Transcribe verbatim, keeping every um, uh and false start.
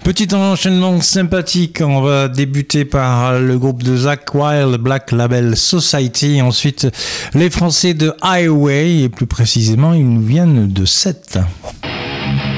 Petit enchaînement sympathique, on va débuter par le groupe de Zakk Wylde, Black Label Society, ensuite les Français de Highway, et plus précisément ils nous viennent de Sète.